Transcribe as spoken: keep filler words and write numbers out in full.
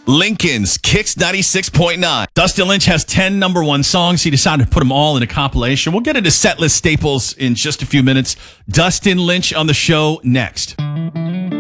Lincoln's Kicks ninety-six point nine. Dustin Lynch has ten number one songs. He decided to put them all in a compilation. We'll get into set list staples in just a few minutes. Dustin Lynch on the show next.